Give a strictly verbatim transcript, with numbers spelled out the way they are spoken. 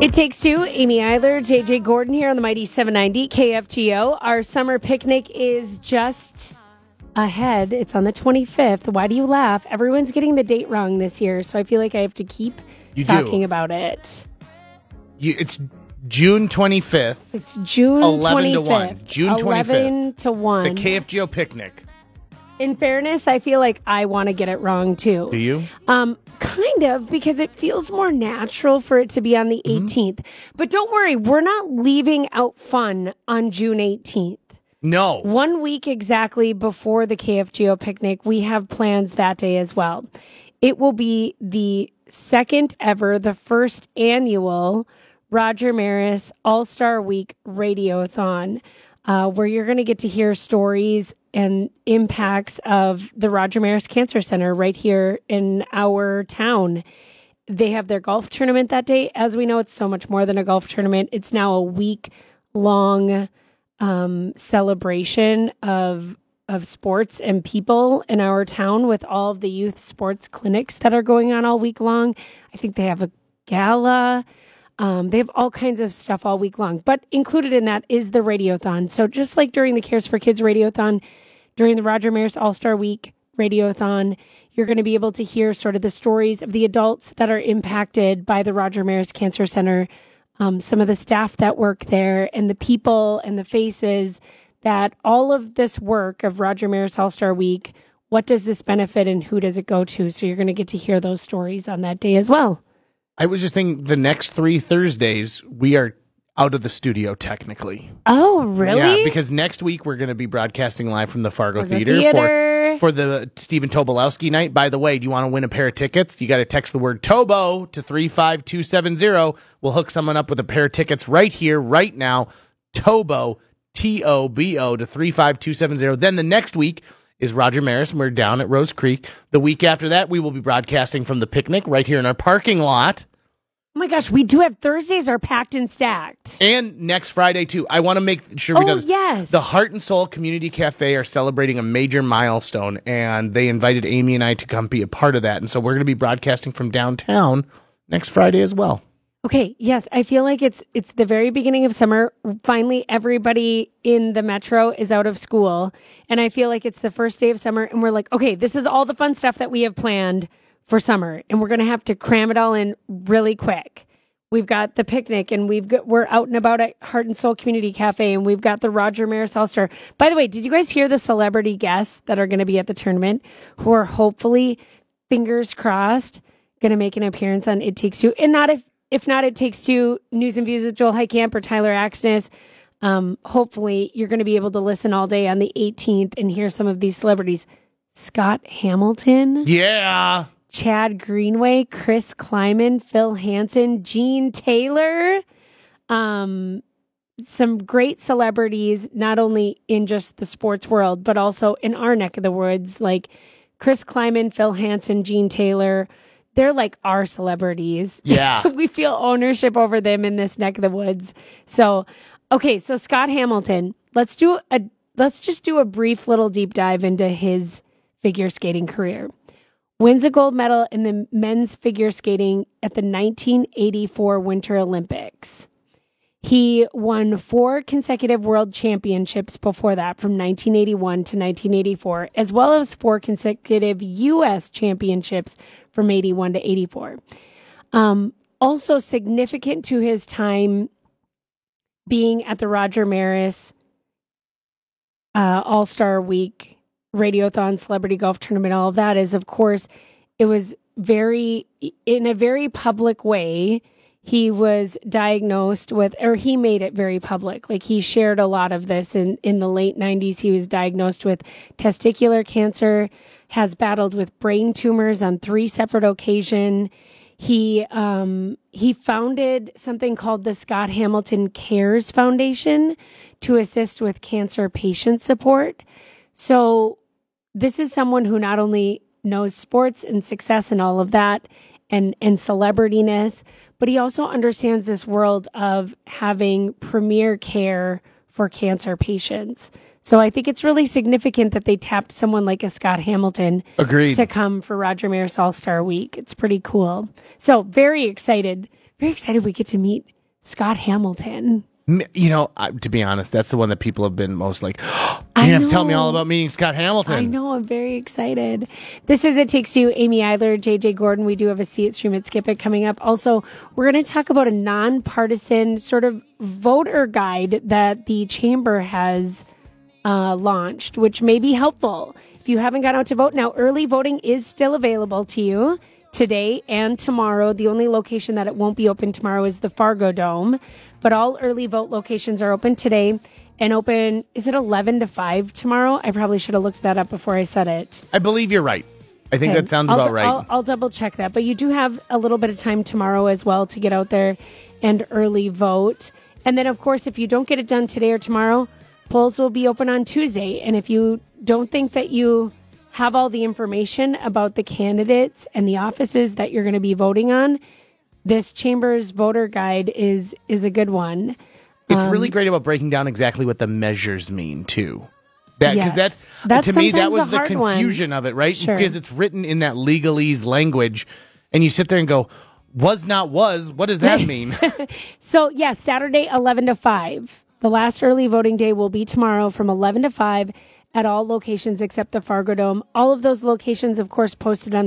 It Takes Two, Amy Eiler, J J Gordon here on the Mighty seven ninety K F G O. Our summer picnic is just ahead. It's on the twenty-fifth. Why do you laugh? Everyone's getting the date wrong this year, so I feel like I have to keep you talking do. about it. You, it's June twenty-fifth. It's June eleven twenty-fifth. to one. June twenty-fifth. eleven to one. The K F G O picnic. In fairness, I feel like I want to get it wrong, too. Do you? Um, kind of, because it feels more natural for it to be on the eighteenth. Mm-hmm. But don't worry, we're not leaving out fun on June eighteenth. No. One week exactly before the K F G O picnic, we have plans that day as well. It will be the second ever, the first annual Roger Maris All-Star Week Radiothon, uh, where you're going to get to hear stories and impacts of the Roger Maris Cancer Center right here in our town. They have their golf tournament that day. As we know, it's so much more than a golf tournament. It's now a week-long um, celebration of of sports and people in our town with all of the youth sports clinics that are going on all week long. I think they have a gala. Um, they have all kinds of stuff all week long. But included in that is the Radiothon. So just like during the Cares for Kids Radiothon, during the Roger Maris All-Star Week Radiothon, you're going to be able to hear sort of the stories of the adults that are impacted by the Roger Maris Cancer Center, um, some of the staff that work there, and the people and the faces that all of this work of Roger Maris All-Star Week, what does this benefit and who does it go to? So you're going to get to hear those stories on that day as well. I was just thinking the next three Thursdays, we are out of the studio technically. Oh, really? Yeah, because next week we're going to be broadcasting live from the Fargo, Fargo Theater, Theater. For, for the Stephen Tobolowsky night. By the way, do you want to win a pair of tickets? You got to text the word Tobo to three five two seven zero. We'll hook someone up with a pair of tickets right here, right now. Tobo, T O B O, to three five two seven zero. Then the next week is Roger Maris, and we're down at Rose Creek. The week after that, we will be broadcasting from the picnic right here in our parking lot. Oh my gosh, we do have Thursdays are packed and stacked. And next Friday, too. I want to make sure we oh, know this. Yes. The Heart and Soul Community Cafe are celebrating a major milestone, and they invited Amy and I to come be a part of that. And so we're going to be broadcasting from downtown next Friday as well. Okay, yes, I feel like it's it's the very beginning of summer. Finally, everybody in the metro is out of school, and I feel like it's the first day of summer, and we're like, okay, this is all the fun stuff that we have planned for summer, and we're going to have to cram it all in really quick. We've got the picnic, and we've got, we're out and about at Heart and Soul Community Cafe, and we've got the Roger Maris All-Star. By the way, did you guys hear the celebrity guests that are going to be at the tournament who are hopefully, fingers crossed, going to make an appearance on It Takes Two? And not if, if not It Takes Two, News and Views with Joel Heitkamp or Tyler Axness. Um, hopefully, you're going to be able to listen all day on the eighteenth and hear some of these celebrities. Scott Hamilton. Yeah. Chad Greenway, Chris Kleiman, Phil Hansen, Gene Taylor, um, some great celebrities, not only in just the sports world, but also in our neck of the woods, like Chris Kleiman, Phil Hansen, Gene Taylor. They're like our celebrities. Yeah. We feel ownership over them in this neck of the woods. So, okay, so Scott Hamilton, let's do a, let's just do a brief little deep dive into his figure skating career. Wins a gold medal in the men's figure skating at the nineteen eighty-four Winter Olympics. He won four consecutive world championships before that, from nineteen eighty-one to nineteen eighty-four, as well as four consecutive U S championships from eighty-one to eighty-four. Um, also significant to his time being at the Roger Maris uh, All-Star Week Radiothon, Celebrity Golf Tournament, all of that is, of course, it was very, in a very public way, he was diagnosed with, or he made it very public. Like, he shared a lot of this in, in the late nineties. He was diagnosed with testicular cancer, has battled with brain tumors on three separate occasions. He, um, he founded something called the Scott Hamilton Cares Foundation to assist with cancer patient support. So this is someone who not only knows sports and success and all of that and, and celebrityness, but he also understands this world of having premier care for cancer patients. So I think it's really significant that they tapped someone like a Scott Hamilton Agreed. to come for Roger Maris All-Star Week. It's pretty cool. So very excited. Very excited we get to meet Scott Hamilton. You know, I- to be honest, that's the one that people have been most like, oh, you I have to tell me know. all about meeting Scott Hamilton. I know, I'm very excited. This is It Takes Two, Amy Eiler, J J Gordon. We do have a See It, Stream It, Skip It coming up. Also, we're going to talk about a nonpartisan sort of voter guide that the chamber has uh, launched, which may be helpful if you haven't gone out to vote. Now, early voting is still available to you today and tomorrow. The only location that it won't be open tomorrow is the Fargo Dome, but all early vote locations are open today and open, is it eleven to five tomorrow? I probably should have looked that up before I said it. I believe you're right. I think Okay. that sounds I'll, about right. I'll, I'll double check that, but you do have a little bit of time tomorrow as well to get out there and early vote. And then, of course, if you don't get it done today or tomorrow, polls will be open on Tuesday. And if you don't think that you have all the information about the candidates and the offices that you're going to be voting on, this Chamber's voter guide is is a good one. It's Um, really great about breaking down exactly what the measures mean, too. That Because Yes. that's, That's to me, that sometimes was a the hard one. confusion of it, right? Sure. Because it's written in that legalese language, and you sit there and go, was not was, what does that mean? So, yes, Saturday, eleven to five. The last early voting day will be tomorrow from eleven to five at all locations except the Fargo Dome. All of those locations, of course, posted on